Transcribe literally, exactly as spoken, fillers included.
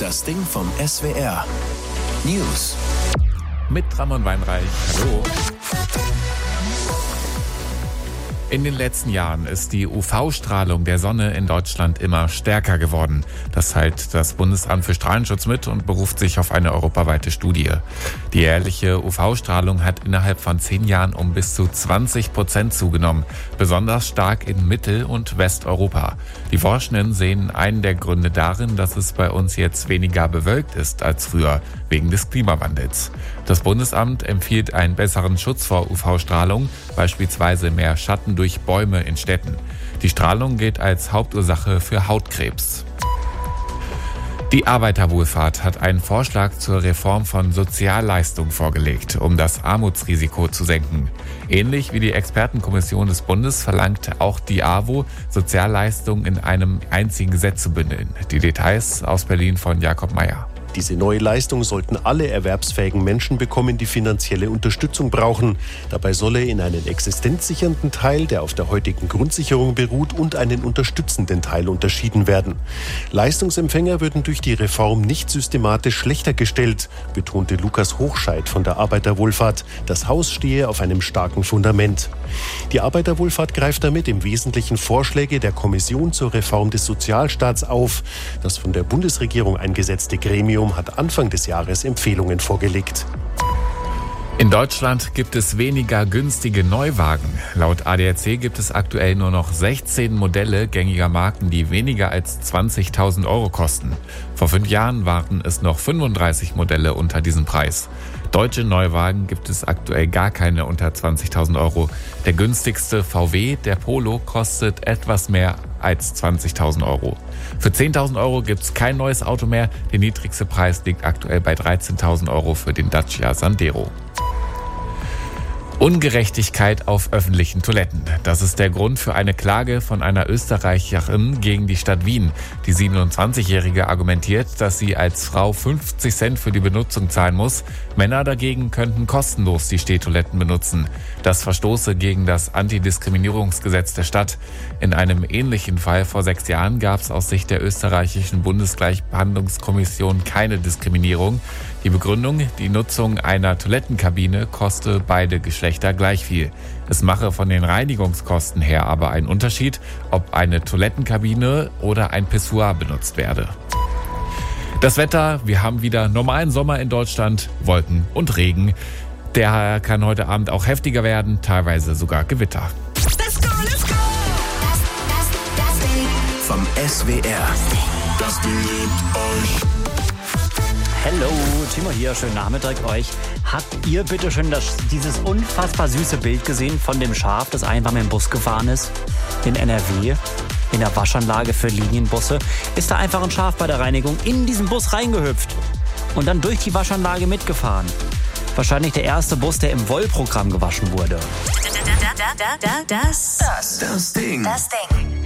Das Ding vom S W R. News. Mit Ramon Weinreich. Hallo. In den letzten Jahren ist die U V-Strahlung der Sonne in Deutschland immer stärker geworden. Das teilt das Bundesamt für Strahlenschutz mit und beruft sich auf eine europaweite Studie. Die jährliche U V-Strahlung hat innerhalb von zehn Jahren um bis zu zwanzig Prozent zugenommen, besonders stark in Mittel- und Westeuropa. Die Forschenden sehen einen der Gründe darin, dass es bei uns jetzt weniger bewölkt ist als früher, wegen des Klimawandels. Das Bundesamt empfiehlt einen besseren Schutz vor U V-Strahlung, beispielsweise mehr Schatten durch Bäume in Städten. Die Strahlung gilt als Hauptursache für Hautkrebs. Die Arbeiterwohlfahrt hat einen Vorschlag zur Reform von Sozialleistungen vorgelegt, um das Armutsrisiko zu senken. Ähnlich wie die Expertenkommission des Bundes verlangt auch die AWO, Sozialleistungen in einem einzigen Gesetz zu bündeln. Die Details aus Berlin von Jakob Meyer. Diese neue Leistung sollten alle erwerbsfähigen Menschen bekommen, die finanzielle Unterstützung brauchen. Dabei solle in einen existenzsichernden Teil, der auf der heutigen Grundsicherung beruht, und einen unterstützenden Teil unterschieden werden. Leistungsempfänger würden durch die Reform nicht systematisch schlechter gestellt, betonte Lukas Hochscheid von der Arbeiterwohlfahrt. Das Haus stehe auf einem starken Fundament. Die Arbeiterwohlfahrt greift damit im Wesentlichen Vorschläge der Kommission zur Reform des Sozialstaats auf. Das von der Bundesregierung eingesetzte Gremium hat Anfang des Jahres Empfehlungen vorgelegt. In Deutschland gibt es weniger günstige Neuwagen. Laut A D A C gibt es aktuell nur noch sechzehn Modelle gängiger Marken, die weniger als zwanzigtausend Euro kosten. Vor fünf Jahren waren es noch fünfunddreißig Modelle unter diesem Preis. Deutsche Neuwagen gibt es aktuell gar keine unter zwanzigtausend Euro. Der günstigste V W, der Polo, kostet etwas mehr als zwanzigtausend Euro. Für zehntausend Euro gibt es kein neues Auto mehr. Der niedrigste Preis liegt aktuell bei dreizehntausend Euro für den Dacia Sandero. Ungerechtigkeit auf öffentlichen Toiletten. Das ist der Grund für eine Klage von einer Österreicherin gegen die Stadt Wien. Die siebenundzwanzigjährige argumentiert, dass sie als Frau fünfzig Cent für die Benutzung zahlen muss. Männer dagegen könnten kostenlos die Stehtoiletten benutzen. Das verstoße gegen das Antidiskriminierungsgesetz der Stadt. In einem ähnlichen Fall vor sechs Jahren gab es aus Sicht der österreichischen Bundesgleichbehandlungskommission keine Diskriminierung. Die Begründung, die Nutzung einer Toilettenkabine koste beide Geschlechter gleich viel. Es mache von den Reinigungskosten her aber einen Unterschied, ob eine Toilettenkabine oder ein Pissoir benutzt werde. Das Wetter, wir haben wieder normalen Sommer in Deutschland, Wolken und Regen. Der kann heute Abend auch heftiger werden, teilweise sogar Gewitter. Let's go, let's go! Das, das, das Ding vom S W R. Das Ding liebt euch. Hallo, Timo hier, schönen Nachmittag euch. Habt ihr bitte schon das, dieses unfassbar süße Bild gesehen von dem Schaf, das einfach mit dem Bus gefahren ist? In N R W, in der Waschanlage für Linienbusse, ist da einfach ein Schaf bei der Reinigung in diesen Bus reingehüpft und dann durch die Waschanlage mitgefahren. Wahrscheinlich der erste Bus, der im Wollprogramm gewaschen wurde. Das, das, das Ding. Das Ding.